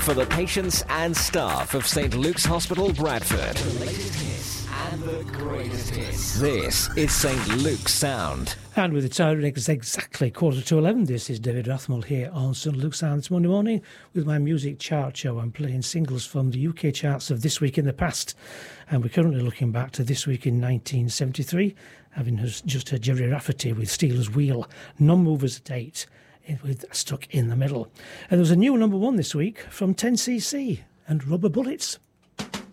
for the patients and staff of St Luke's Hospital, Bradford. The latest hits and the greatest hits. This is St Luke's Sound. And with the time exactly 11:15, this is David Rathmell here on St Luke's Sound this Monday morning with my music chart show. I'm playing singles from the UK charts of this week in the past, and we're currently looking back to this week in 1973, having just heard Gerry Rafferty with Stealers Wheel, Non-Movers at 8 with Stuck in the Middle. And there was a new number one this week from 10cc and Rubber Bullets.